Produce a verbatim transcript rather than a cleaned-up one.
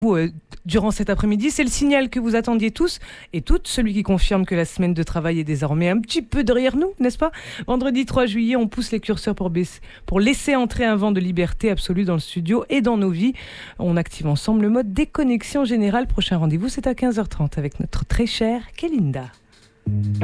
Euh, durant cet après-midi, c'est le signal que vous attendiez tous et toutes, celui qui confirme que la semaine de travail est désormais un petit peu derrière nous, n'est-ce pas? Vendredi trois juillet, on pousse les curseurs pour, baisser, pour laisser entrer un vent de liberté absolue dans le studio et dans nos vies. On active ensemble le mode déconnexion générale. Prochain rendez-vous, c'est à quinze heures trente avec notre très chère Kélinda.